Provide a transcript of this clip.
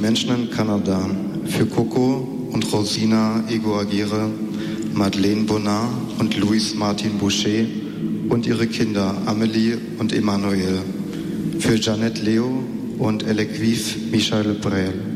Menschen in Kanada, für Coco und Rosina Egoagire, Madeleine Bonnard und Louis Martin Boucher und ihre Kinder Amelie und Emmanuel, für Jeanette Leo und Elequive Michael Brel.